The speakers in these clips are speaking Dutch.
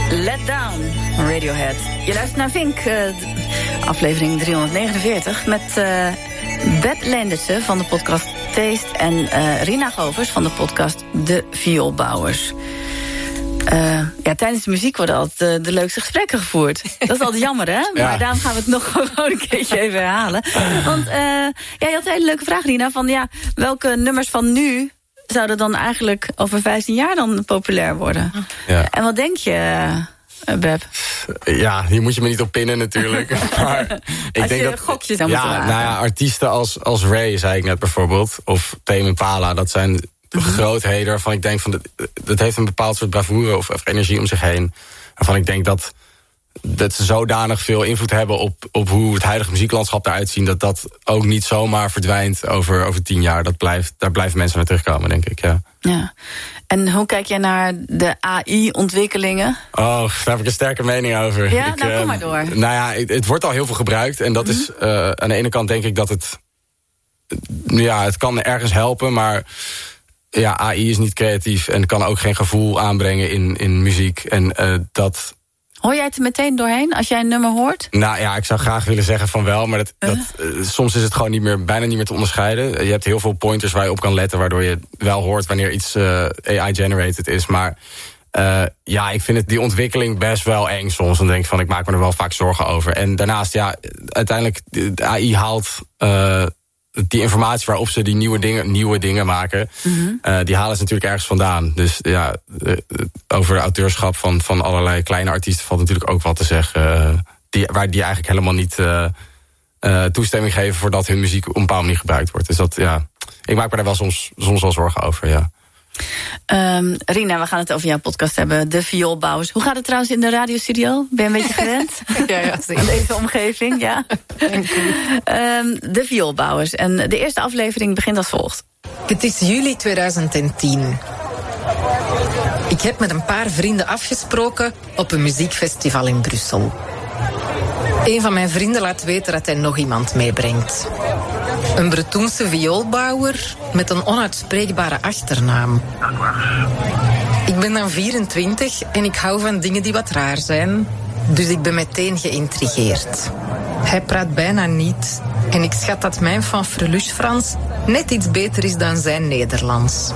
Let Down, Radiohead. Je luistert naar Vink, aflevering 349... met Beb Leendertse van de podcast Taste... en Rina Govers van de podcast De Vioolbouwers. Tijdens de muziek worden altijd de leukste gesprekken gevoerd. Dat is altijd jammer, hè? Maar ja. Daarom gaan we het nog gewoon een keertje even herhalen. Want je had een hele leuke vraag, Rina... van welke nummers van nu... zouden dan eigenlijk over 15 jaar dan populair worden? Ja. En wat denk je, Beb? Ja, hier moet je me niet op pinnen natuurlijk. Maar ik denk dat gokjes zou moeten maken. Nou ja, artiesten als Ray, zei ik net bijvoorbeeld... of Tame Impala, dat zijn grootheden... waarvan ik denk, dat heeft een bepaald soort bravoure of energie om zich heen. Waarvan ik denk dat ze zodanig veel invloed hebben op hoe het huidige muzieklandschap eruit ziet... dat ook niet zomaar verdwijnt over 10 jaar. Daar blijven mensen naar terugkomen, denk ik, ja. En hoe kijk jij naar de AI-ontwikkelingen? Oh, daar heb ik een sterke mening over. Ja, kom maar door. Nou ja, het wordt al heel veel gebruikt. En dat is, aan de ene kant denk ik dat het... Ja, het kan ergens helpen, maar... Ja, AI is niet creatief en kan ook geen gevoel aanbrengen in muziek. En dat... Hoor jij het er meteen doorheen als jij een nummer hoort? Nou ja, ik zou graag willen zeggen van wel, maar soms is het gewoon bijna niet meer te onderscheiden. Je hebt heel veel pointers waar je op kan letten, waardoor je wel hoort wanneer iets AI-generated is. Maar ik vind die ontwikkeling best wel eng soms. Dan denk ik ik maak me er wel vaak zorgen over. En daarnaast, uiteindelijk, de AI haalt... die informatie waarop ze die nieuwe dingen maken... die halen ze natuurlijk ergens vandaan. Dus over auteurschap van allerlei kleine artiesten... valt natuurlijk ook wat te zeggen... die eigenlijk helemaal niet toestemming geven... voordat hun muziek op een bepaalde manier gebruikt wordt. Dus ik maak me daar wel soms wel zorgen over, ja. Rina, we gaan het over jouw podcast hebben, De Vioolbouwers. Hoe gaat het trouwens in de radiostudio? Ben je een beetje gewend? Ja, zeker. Aan deze omgeving, ja. De Vioolbouwers. En de eerste aflevering begint als volgt. Het is juli 2010. Ik heb met een paar vrienden afgesproken op een muziekfestival in Brussel. Een van mijn vrienden laat weten dat hij nog iemand meebrengt. Een Bretoense vioolbouwer met een onuitspreekbare achternaam. Ik ben dan 24 en ik hou van dingen die wat raar zijn. Dus ik ben meteen geïntrigeerd. Hij praat bijna niet en ik schat dat mijn fanfreluche Frans net iets beter is dan zijn Nederlands.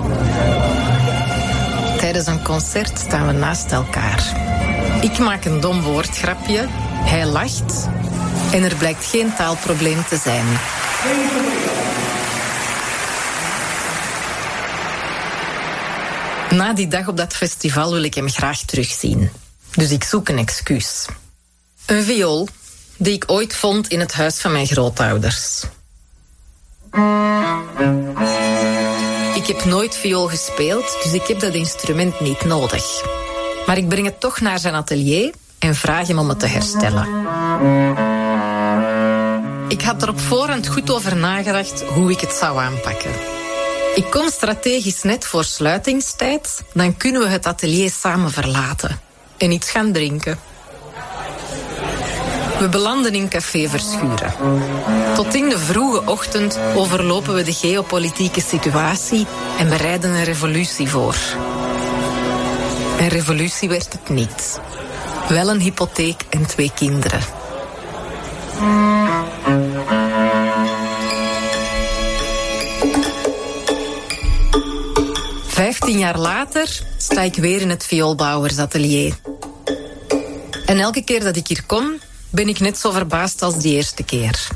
Tijdens een concert staan we naast elkaar. Ik maak een dom woordgrapje, hij lacht en er blijkt geen taalprobleem te zijn. Na die dag op dat festival wil ik hem graag terugzien. Dus ik zoek een excuus. Een viool die ik ooit vond in het huis van mijn grootouders. Ik heb nooit viool gespeeld, dus ik heb dat instrument niet nodig. Maar ik breng het toch naar zijn atelier en vraag hem om het te herstellen. Ik had er op voorhand goed over nagedacht hoe ik het zou aanpakken. Ik kom strategisch net voor sluitingstijd, dan kunnen we het atelier samen verlaten en iets gaan drinken. We belanden in Café Verschuren. Tot in de vroege ochtend overlopen we de geopolitieke situatie en bereiden een revolutie voor. Een revolutie werd het niet. Wel een hypotheek en 2 kinderen. $15 jaar later sta ik weer in het vioolbouwersatelier. En elke keer dat ik hier kom, ben ik net zo verbaasd als die eerste keer.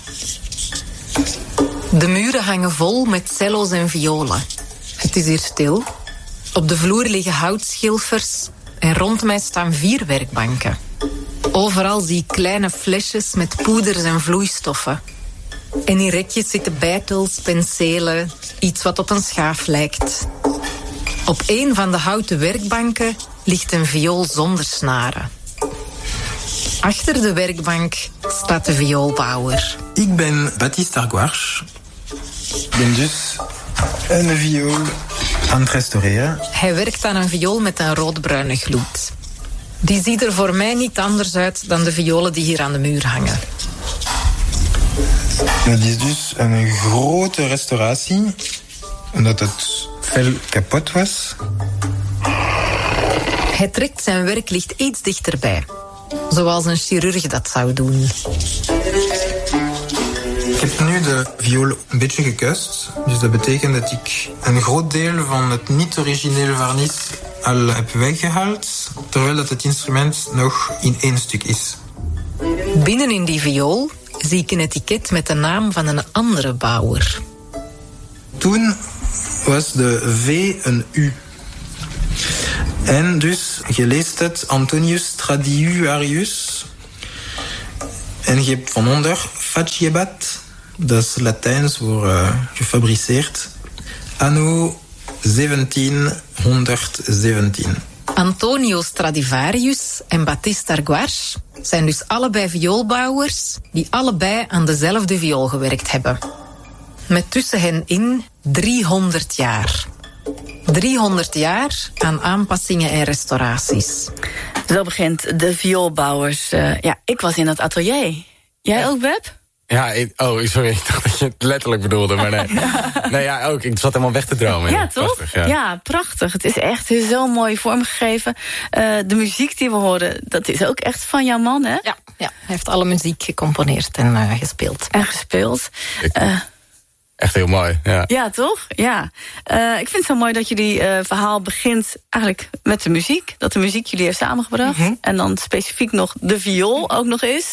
De muren hangen vol met cello's en violen. Het is hier stil. Op de vloer liggen houtschilfers en rond mij staan 4 werkbanken. Overal zie ik kleine flesjes met poeders en vloeistoffen. En in rekjes zitten beitels, penselen, iets wat op een schaaf lijkt. Op een van de houten werkbanken ligt een viool zonder snaren. Achter de werkbank staat de vioolbouwer. Ik ben Baptiste Arguarch. Ik ben dus een viool aan het restaureren. Hij werkt aan een viool met een roodbruine gloed. Die ziet er voor mij niet anders uit dan de violen die hier aan de muur hangen. Het is dus een grote restauratie, omdat het vel kapot was. Hij trekt zijn werklicht iets dichterbij. Zoals een chirurg dat zou doen. Ik heb nu de viool een beetje gekust. Dus dat betekent dat ik een groot deel van het niet-originele vernis al heb weggehaald, terwijl dat het instrument nog in 1 stuk is. Binnen in die viool zie ik een etiket met de naam van een andere bouwer. Toen was de V een U. En dus, je leest het Antonius Stradiuarius. En je hebt van onder Faciebat, dat is Latijns voor gefabriceerd, anno 1717. Antonio Stradivarius en Battista Guarch zijn dus allebei vioolbouwers die allebei aan dezelfde viool gewerkt hebben. Met tussen hen in 300 jaar. 300 jaar aan aanpassingen en restauraties. Zo begint de vioolbouwers. Ik was in het atelier. Jij ook, Web? Ja, sorry, ik dacht dat je het letterlijk bedoelde, maar nee. Nee, ja, ook. Ik zat helemaal weg te dromen. Ja, toch? Prachtig, ja, prachtig. Het is echt zo mooi vormgegeven. De muziek die we horen, dat is ook echt van jouw man, hè? Ja, hij heeft alle muziek gecomponeerd en gespeeld. Echt heel mooi, ja. Ja, toch? Ja. Ik vind het zo mooi dat jullie verhaal begint eigenlijk met de muziek. Dat de muziek jullie heeft samengebracht. Mm-hmm. En dan specifiek nog de viool ook nog eens.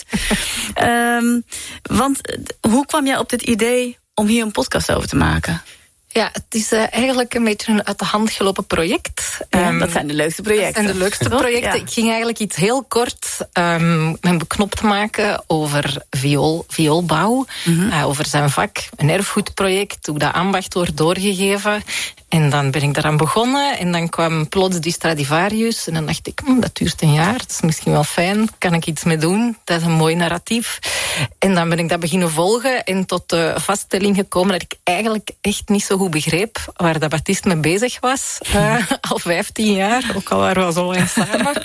Want hoe kwam jij op dit idee om hier een podcast over te maken? Ja, het is eigenlijk een beetje een uit de hand gelopen project. Dat zijn de leukste projecten. Dat zijn de leukste projecten. Ja. Ik ging eigenlijk iets heel kort mijn beknopt maken over vioolbouw. Mm-hmm. Over zijn vak, een erfgoedproject, hoe dat ambacht wordt doorgegeven. En dan ben ik daaraan begonnen en dan kwam plots die Stradivarius. En dan dacht ik, dat duurt een jaar, dat is misschien wel fijn, kan ik iets mee doen? Dat is een mooi narratief. En dan ben ik dat beginnen volgen en tot de vaststelling gekomen dat ik eigenlijk echt niet zo goed begreep waar dat Baptiste mee bezig was. Al 15 jaar, ook al waren we zo lang samen.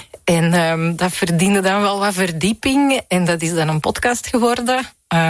En dat verdiende dan wel wat verdieping en dat is dan een podcast geworden.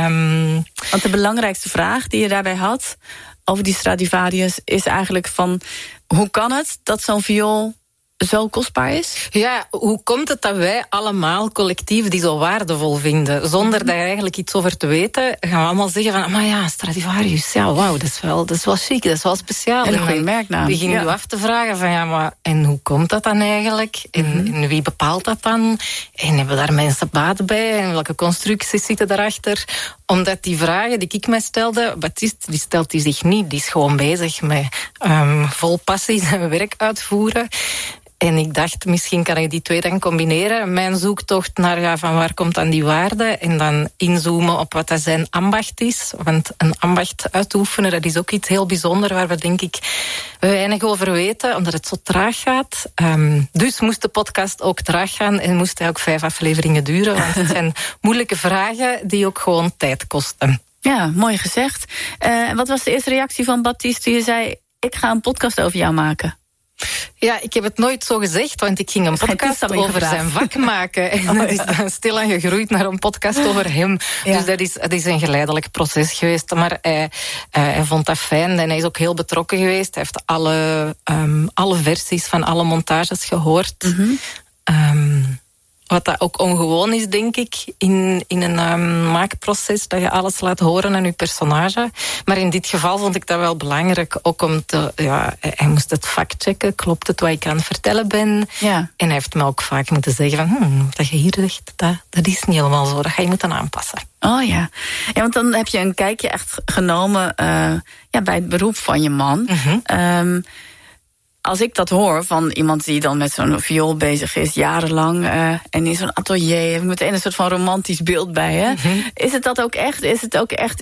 Want de belangrijkste vraag die je daarbij had over die Stradivarius is eigenlijk van, hoe kan het dat zo'n viool zo kostbaar is? Ja, hoe komt het dat wij allemaal collectief die zo waardevol vinden? Zonder daar eigenlijk iets over te weten, gaan we allemaal zeggen van, maar ja, Stradivarius, ja, wauw, dat is wel chic, dat is wel speciaal. En een goede merknaam. We gingen nu af te vragen van, ja, maar en hoe komt dat dan eigenlijk? En wie bepaalt dat dan? En hebben daar mensen baat bij? En welke constructies zitten daarachter? Omdat die vragen die ik mij stelde, Baptiste, die stelt die zich niet. Die is gewoon bezig met vol passie zijn werk uitvoeren. En ik dacht, misschien kan ik die twee dan combineren. Mijn zoektocht naar van waar komt dan die waarde en dan inzoomen op wat dat zijn ambacht is. Want een ambacht uitoefenen, dat is ook iets heel bijzonders waar we denk ik weinig over weten, omdat het zo traag gaat. Dus moest de podcast ook traag gaan en moest hij ook 5 afleveringen duren, want het zijn moeilijke vragen die ook gewoon tijd kosten. Ja, mooi gezegd. Wat was de eerste reactie van Baptiste toen je zei, ik ga een podcast over jou maken? Ja, ik heb het nooit zo gezegd, want ik ging een podcast over zijn vak maken. En dat is dan stilaan gegroeid naar een podcast over hem. Ja. Dus dat is een geleidelijk proces geweest. Maar hij vond dat fijn en hij is ook heel betrokken geweest. Hij heeft alle versies van alle montages gehoord. Mm-hmm. Wat dat ook ongewoon is, denk ik, in een maakproces, dat je alles laat horen aan je personage. Maar in dit geval vond ik dat wel belangrijk, ook om hij moest het factchecken, klopt het wat ik aan het vertellen ben? Ja. En hij heeft me ook vaak moeten zeggen van, dat je hier zegt, dat is niet helemaal zo, dat ga je moeten aanpassen. Oh ja. Ja, want dan heb je een kijkje echt genomen bij het beroep van je man. Mm-hmm. Als ik dat hoor van iemand die dan met zo'n viool bezig is, jarenlang, en in zo'n atelier, heb ik meteen een soort van romantisch beeld bij, hè? Mm-hmm. Is het dat ook echt? Is het ook echt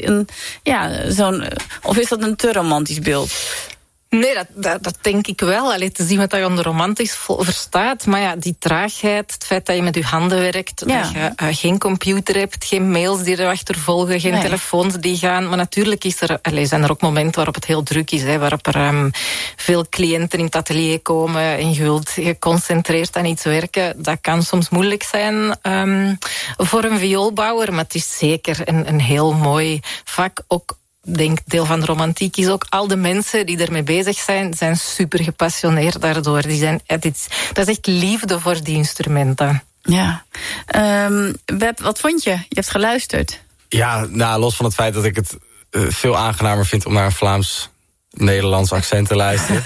of is dat een te romantisch beeld? Nee, dat denk ik wel. Allee, te zien wat je onder romantisch verstaat. Maar ja, die traagheid, het feit dat je met je handen werkt, dat je geen computer hebt, geen mails die erachter volgen, geen telefoons die gaan. Maar natuurlijk zijn er ook momenten waarop het heel druk is, waarop er veel cliënten in het atelier komen en je wilt geconcentreerd aan iets werken. Dat kan soms moeilijk zijn voor een vioolbouwer, maar het is zeker een heel mooi vak, ook denk deel van de romantiek is ook, al de mensen die ermee bezig zijn super gepassioneerd daardoor. Dat is echt liefde voor die instrumenten. Ja. Beb, wat vond je? Je hebt geluisterd. Ja, nou, los van het feit dat ik het veel aangenamer vind om naar een Vlaams-Nederlands accent te luisteren,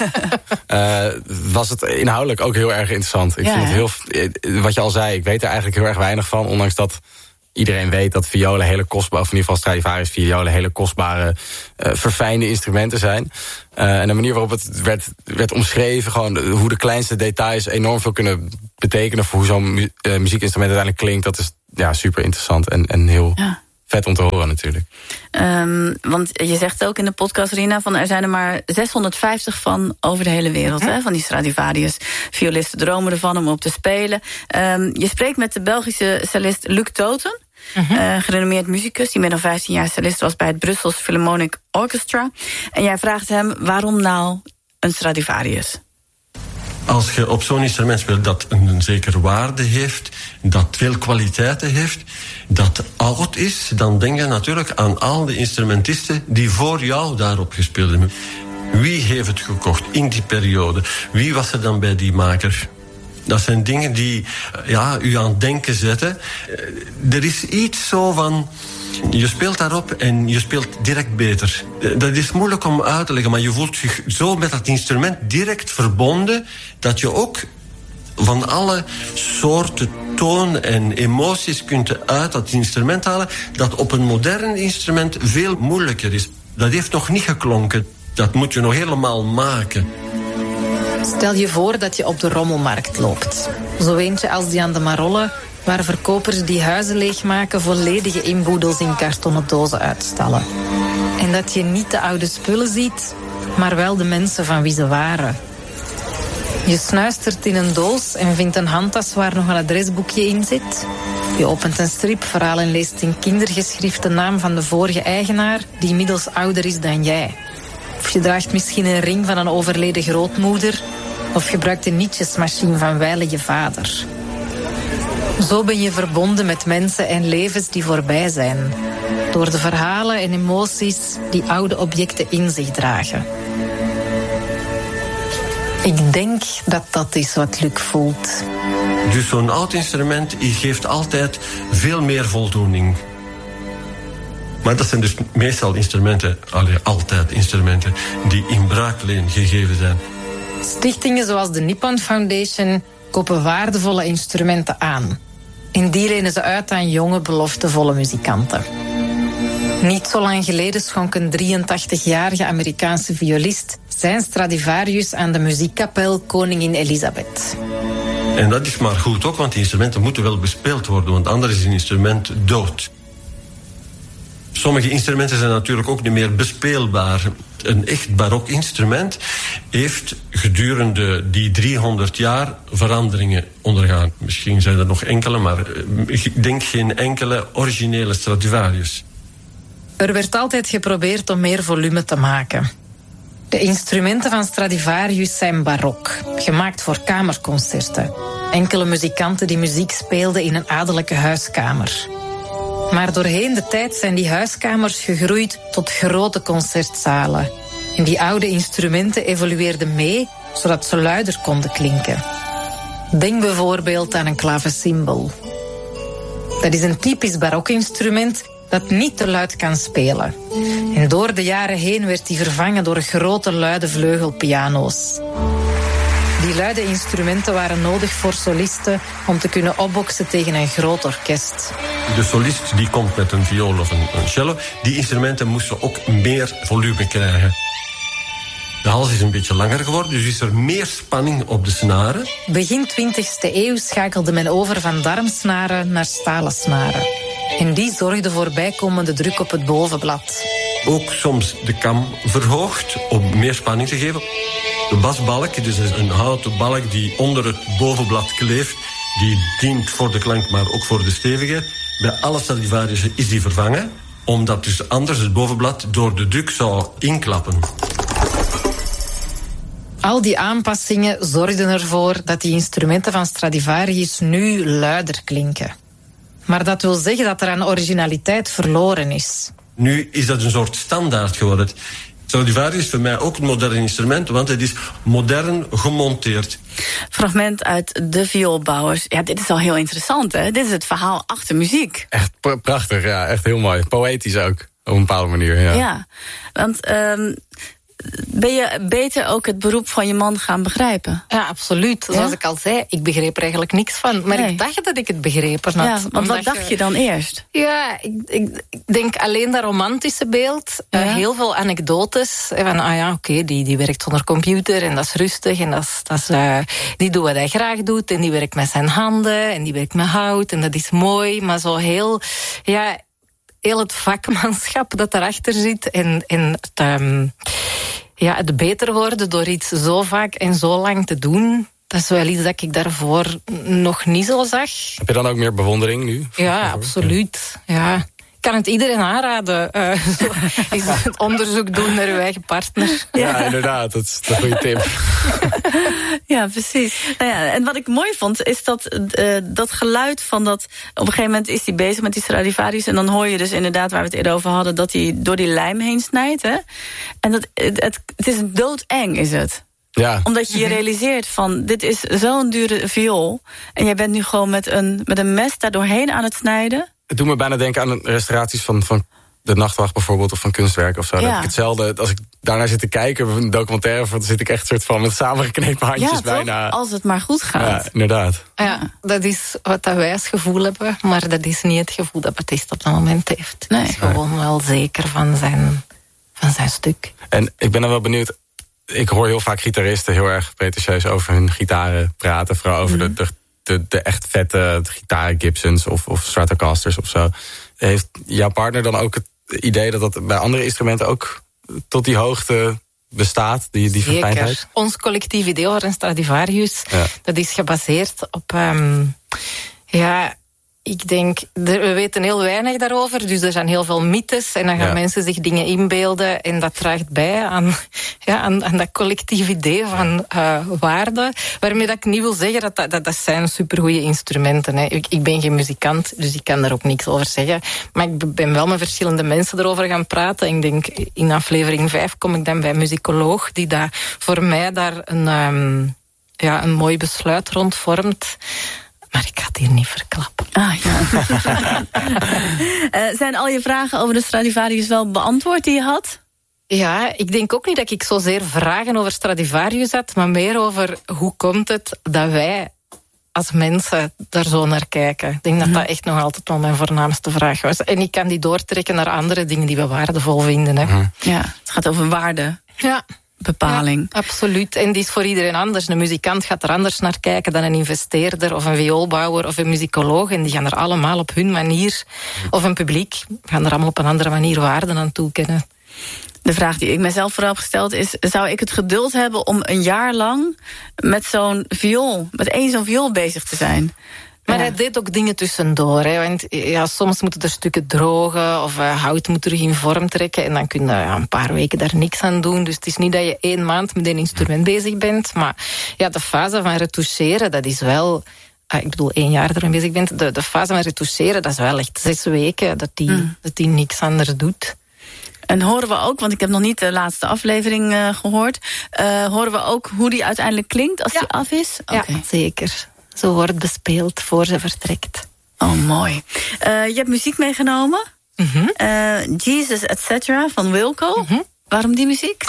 was het inhoudelijk ook heel erg interessant. Ik vind het heel, wat je al zei, ik weet er eigenlijk heel erg weinig van, ondanks dat iedereen weet dat violen hele kostbare, of in ieder geval Stradivarius violen hele kostbare, verfijnde instrumenten zijn. En de manier waarop het werd omschreven, gewoon hoe de kleinste details enorm veel kunnen betekenen voor hoe zo'n muziekinstrument uiteindelijk klinkt, dat is super interessant en heel vet om te horen natuurlijk. Want je zegt ook in de podcast, Rina, van er zijn er maar 650 van over de hele wereld, hè, van die Stradivarius. Violisten dromen ervan om op te spelen. Je spreekt met de Belgische cellist Luc Toten, gerenommeerd muzikus, die meer dan 15 jaar cellist was bij het Brussels Philharmonic Orchestra. En jij vraagt hem, waarom nou een Stradivarius? Als je op zo'n instrument speelt dat een zekere waarde heeft, dat veel kwaliteiten heeft, dat oud is, dan denk je natuurlijk aan al de instrumentisten die voor jou daarop gespeeld hebben. Wie heeft het gekocht in die periode? Wie was er dan bij die maker? Dat zijn dingen die u aan het denken zetten. Er is iets zo van, je speelt daarop en je speelt direct beter. Dat is moeilijk om uit te leggen, maar je voelt zich zo met dat instrument direct verbonden, dat je ook van alle soorten toon en emoties kunt uit dat instrument halen, dat op een modern instrument veel moeilijker is. Dat heeft nog niet geklonken. Dat moet je nog helemaal maken. Stel je voor dat je op de rommelmarkt loopt. Zo eentje als die aan de Marolle, waar verkopers die huizen leegmaken volledige inboedels in kartonnen dozen uitstallen. En dat je niet de oude spullen ziet, maar wel de mensen van wie ze waren. Je snuistert in een doos en vindt een handtas waar nog een adresboekje in zit. Je opent een stripverhaal en leest in kindergeschrift de naam van de vorige eigenaar, die inmiddels ouder is dan jij. Of je draagt misschien een ring van een overleden grootmoeder, of gebruikt een nietjesmachine van wijle je vader. Zo ben je verbonden met mensen en levens die voorbij zijn, door de verhalen en emoties die oude objecten in zich dragen. Ik denk dat dat is wat Luc voelt. Dus zo'n oud instrument geeft altijd veel meer voldoening. Maar dat zijn dus meestal instrumenten, altijd instrumenten, die in bruikleen gegeven zijn. Stichtingen zoals de Nippon Foundation kopen waardevolle instrumenten aan. En die lenen ze uit aan jonge, beloftevolle muzikanten. Niet zo lang geleden schonk een 83-jarige Amerikaanse violist zijn Stradivarius aan de muziekkapel Koningin Elisabeth. En dat is maar goed ook, want die instrumenten moeten wel bespeeld worden, want anders is een instrument dood. Sommige instrumenten zijn natuurlijk ook niet meer bespeelbaar. Een echt barok instrument heeft gedurende die 300 jaar veranderingen ondergaan. Misschien zijn er nog enkele, maar ik denk geen enkele originele Stradivarius. Er werd altijd geprobeerd om meer volume te maken. De instrumenten van Stradivarius zijn barok, gemaakt voor kamerconcerten. Enkele muzikanten die muziek speelden in een adellijke huiskamer. Maar doorheen de tijd zijn die huiskamers gegroeid tot grote concertzalen. En die oude instrumenten evolueerden mee, zodat ze luider konden klinken. Denk bijvoorbeeld aan een klavecimbal. Dat is een typisch barokinstrument dat niet te luid kan spelen. En door de jaren heen werd die vervangen door grote luide vleugelpiano's. Die luide instrumenten waren nodig voor solisten om te kunnen opboksen tegen een groot orkest. De solist die komt met een viool of een cello, die instrumenten moesten ook meer volume krijgen. De hals is een beetje langer geworden, dus is er meer spanning op de snaren. Begin 20e eeuw schakelde men over van darmsnaren naar stalen snaren. En die zorgden voor bijkomende druk op het bovenblad. Ook soms de kam verhoogd om meer spanning te geven. De basbalk, dus een houten balk die onder het bovenblad kleeft, die dient voor de klank, maar ook voor de stevigheid. Bij alle Stradivarius is die vervangen, omdat dus anders het bovenblad door de druk zou inklappen. Al die aanpassingen zorgden ervoor dat die instrumenten van Stradivarius nu luider klinken. Maar dat wil zeggen dat er aan originaliteit verloren is. Nu is dat een soort standaard geworden. Stradivarius is voor mij ook een modern instrument, want het is modern gemonteerd. Fragment uit De Vioolbouwers. Ja, dit is al heel interessant, hè? Dit is het verhaal achter muziek. Echt prachtig, ja. Echt heel mooi. Poëtisch ook, op een bepaalde manier. Ja, want ben je beter ook het beroep van je man gaan begrijpen? Ja, absoluut. Zoals ik al zei, ik begreep er eigenlijk niks van. Maar ik dacht dat ik het begrepen had. Ja, want wat dacht je dan eerst? Ja, ik denk alleen dat romantische beeld. Heel veel anekdotes. Van, die werkt zonder computer en dat is rustig. En die doet wat hij graag doet. En die werkt met zijn handen. En die werkt met hout. En dat is mooi. Maar zo heel het vakmanschap dat daarachter zit. En het beter worden door iets zo vaak en zo lang te doen, dat is wel iets dat ik daarvoor nog niet zo zag. Heb je dan ook meer bewondering nu? Ja, absoluut. Ja. Ik kan het iedereen aanraden. Is het onderzoek doen naar uw eigen partner. Ja, inderdaad. Dat is een goede tip. Ja, precies. Nou ja, en wat ik mooi vond, is dat geluid van dat... Op een gegeven moment is hij bezig met die Stradivarius... en dan hoor je dus inderdaad, waar we het eerder over hadden... dat hij door die lijm heen snijdt. Hè? En het is doodeng, is het. Ja. Omdat je je realiseert van, dit is zo'n dure viool... en jij bent nu gewoon met een mes daar doorheen aan het snijden... Het doet me bijna denken aan restauraties van de Nachtwacht bijvoorbeeld... of van kunstwerk of zo. Ja. Dat ik hetzelfde, als ik daarnaar zit te kijken... of een documentaire, dan zit ik echt soort van... met samengeknepen handjes bijna. Toch? Als het maar goed gaat. Ja, inderdaad. Ja, dat is wat wij als gevoel hebben... maar dat is niet het gevoel dat Batista op dat moment heeft. Hij is gewoon wel zeker van zijn stuk. En ik ben dan wel benieuwd... Ik hoor heel vaak gitaristen heel erg pretentieus over hun gitaren praten. Vooral over de echt vette gitaren, Gibsons of Stratocasters of zo. Heeft jouw partner dan ook het idee dat bij andere instrumenten ook tot die hoogte bestaat, die verfijndheid? Ons collectief idee over een Stradivarius, dat is gebaseerd op... ik denk, we weten heel weinig daarover, dus er zijn heel veel mythes en dan gaan mensen zich dingen inbeelden en dat draagt bij aan dat collectief idee van waarde. Waarmee dat ik niet wil zeggen dat zijn supergoeie instrumenten. Hè. Ik ben geen muzikant, dus ik kan daar ook niks over zeggen. Maar ik ben wel met verschillende mensen erover gaan praten. Ik denk, in aflevering 5 kom ik dan bij een muzikoloog die daar voor mij daar een mooi besluit rond vormt. Maar ik ga het hier niet verklappen. Zijn al je vragen over de Stradivarius wel beantwoord die je had? Ja, ik denk ook niet dat ik zozeer vragen over Stradivarius had... maar meer over hoe komt het dat wij als mensen daar zo naar kijken. Ik denk dat dat echt nog altijd wel mijn voornaamste vraag was. En ik kan die doortrekken naar andere dingen die we waardevol vinden. Hè. Ja, het gaat over waarde. Ja. Bepaling. Ja, absoluut. En die is voor iedereen anders. Een muzikant gaat er anders naar kijken dan een investeerder of een vioolbouwer of een muzikoloog. En die gaan er allemaal op hun manier, of een publiek, gaan er allemaal op een andere manier waarden aan toekennen. De vraag die ik mezelf vooral heb gesteld is... zou ik het geduld hebben om een jaar lang met zo'n viool, met één zo'n viool bezig te zijn? Maar hij deed ook dingen tussendoor. Hè. Want soms moeten er stukken drogen of hout moet terug in vorm trekken. En dan kun je een paar weken daar niks aan doen. Dus het is niet dat je 1 maand met een instrument bezig bent. Maar de fase van retoucheren, dat is wel... 1 jaar ermee bezig bent. De fase van retoucheren, dat is wel echt 6 weken dat die niks anders doet. En horen we ook, want ik heb nog niet de laatste aflevering gehoord... horen we ook hoe die uiteindelijk klinkt als die af is? Okay. Ja, zeker. Zo wordt bespeeld voor ze vertrekt. Oh, mooi. Je hebt muziek meegenomen. Jesus, etc. van Wilco. Waarom die muziek?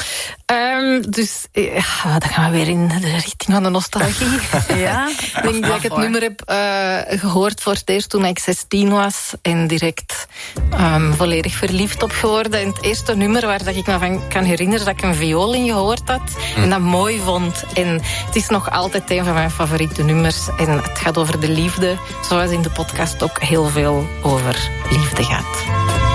Dan gaan we weer in de richting van de nostalgie. Ik denk dat ik het nummer heb gehoord voor het eerst toen ik 16 was. En direct volledig verliefd op geworden. En het eerste nummer waar ik me van kan herinneren dat ik een viool in gehoord had. En dat mooi vond. En het is nog altijd een van mijn favoriete nummers. En het gaat over de liefde. Zoals in de podcast ook heel veel over liefde gaat.